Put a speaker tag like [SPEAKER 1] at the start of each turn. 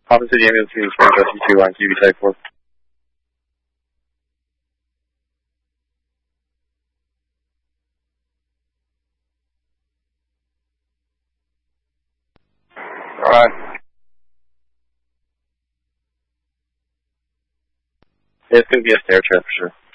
[SPEAKER 1] Officer of the ambulance team is Frank Justin 2 line QB type 4.
[SPEAKER 2] Alright.
[SPEAKER 1] It's going to be a stair trap for sure.